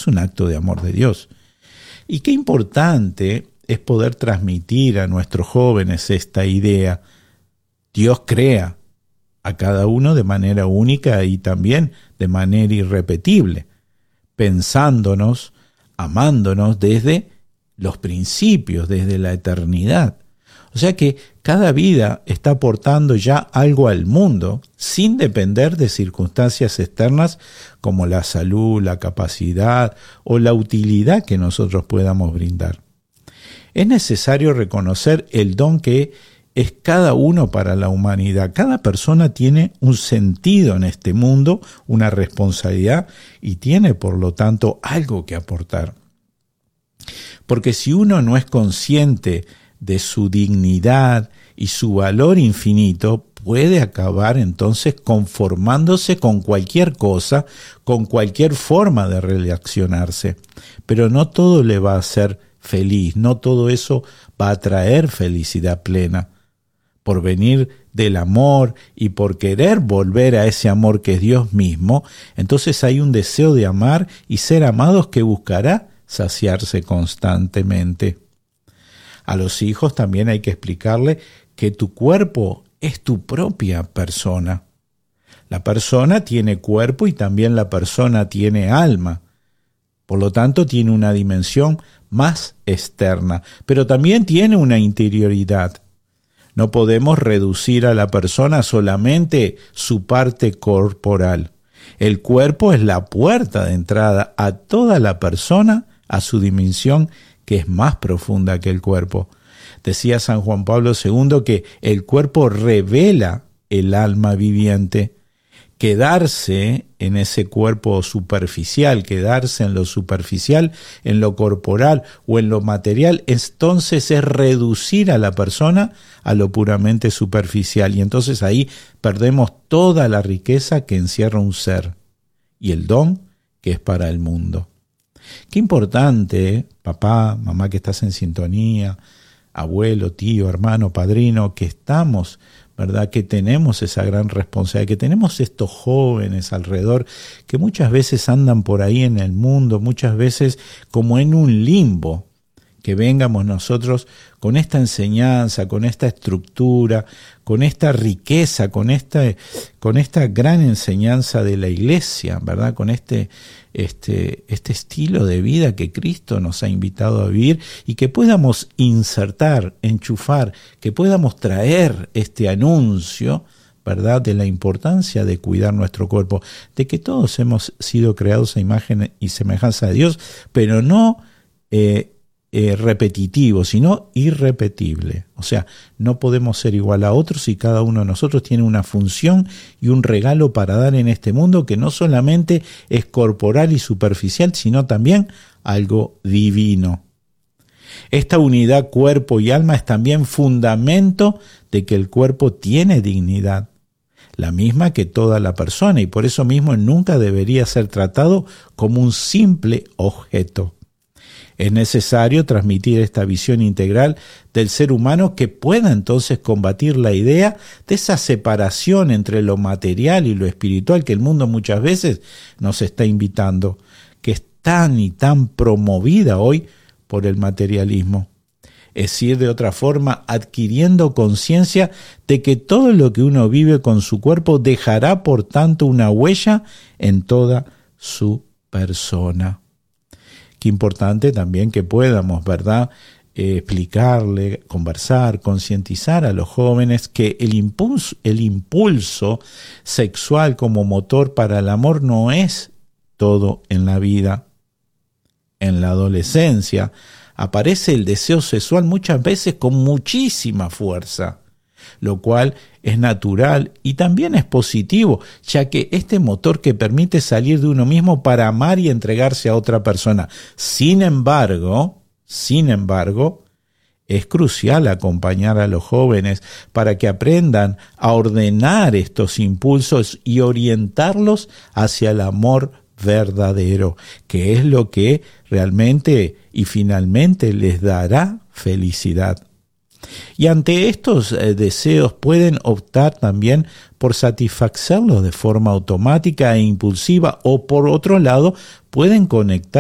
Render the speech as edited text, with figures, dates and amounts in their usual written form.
es un acto de amor de Dios. Y qué importante es poder transmitir a nuestros jóvenes esta idea. Dios crea a cada uno de manera única y también de manera irrepetible, pensándonos, amándonos desde los principios, desde la eternidad. O sea que cada vida está aportando ya algo al mundo sin depender de circunstancias externas como la salud, la capacidad o la utilidad que nosotros podamos brindar. Es necesario reconocer el don que es cada uno para la humanidad. Cada persona tiene un sentido en este mundo, una responsabilidad y tiene por lo tanto algo que aportar. Porque si uno no es consciente de su dignidad y su valor infinito, puede acabar entonces conformándose con cualquier cosa, con cualquier forma de relacionarse. Pero no todo le va a hacer feliz, no todo eso va a traer felicidad plena. Por venir del amor y por querer volver a ese amor que es Dios mismo, entonces hay un deseo de amar y ser amados que buscará saciarse constantemente. A los hijos también hay que explicarle que tu cuerpo es tu propia persona. La persona tiene cuerpo y también la persona tiene alma. Por lo tanto, tiene una dimensión más externa, pero también tiene una interioridad. No podemos reducir a la persona solamente su parte corporal. El cuerpo es la puerta de entrada a toda la persona, a su dimensión que es más profunda que el cuerpo. Decía San Juan Pablo II que el cuerpo revela el alma viviente. Quedarse en ese cuerpo superficial, quedarse en lo superficial, en lo corporal o en lo material, entonces es reducir a la persona a lo puramente superficial. Y entonces ahí perdemos toda la riqueza que encierra un ser y el don que es para el mundo. Qué importante, papá, mamá que estás en sintonía, abuelo, tío, hermano, padrino, que estamos, ¿verdad? Que tenemos esa gran responsabilidad, que tenemos estos jóvenes alrededor que muchas veces andan por ahí en el mundo, muchas veces como en un limbo, que vengamos nosotros con esta enseñanza, con esta estructura, con esta riqueza, con esta gran enseñanza de la Iglesia, ¿verdad? Con este estilo de vida que Cristo nos ha invitado a vivir y que podamos insertar, enchufar, que podamos traer este anuncio, ¿verdad?, de la importancia de cuidar nuestro cuerpo, de que todos hemos sido creados a imagen y semejanza de Dios, pero no repetitivo, sino irrepetible. O sea, no podemos ser igual a otros y cada uno de nosotros tiene una función y un regalo para dar en este mundo que no solamente es corporal y superficial, sino también algo divino. Esta unidad cuerpo y alma es también fundamento de que el cuerpo tiene dignidad, la misma que toda la persona, y por eso mismo nunca debería ser tratado como un simple objeto. Es necesario transmitir esta visión integral del ser humano que pueda entonces combatir la idea de esa separación entre lo material y lo espiritual que el mundo muchas veces nos está invitando, que es tan y tan promovida hoy por el materialismo. Es decir, de otra forma, adquiriendo conciencia de que todo lo que uno vive con su cuerpo dejará por tanto una huella en toda su persona. Qué importante también que podamos, ¿verdad?, explicarle, conversar, concientizar a los jóvenes que el impulso sexual como motor para el amor no es todo en la vida. En la adolescencia aparece el deseo sexual muchas veces con muchísima fuerza, lo cual es natural y también es positivo, ya que este motor que permite salir de uno mismo para amar y entregarse a otra persona. Sin embargo, es crucial acompañar a los jóvenes para que aprendan a ordenar estos impulsos y orientarlos hacia el amor verdadero, que es lo que realmente y finalmente les dará felicidad. Y ante estos deseos pueden optar también por satisfacerlos de forma automática e impulsiva, o por otro lado pueden conectar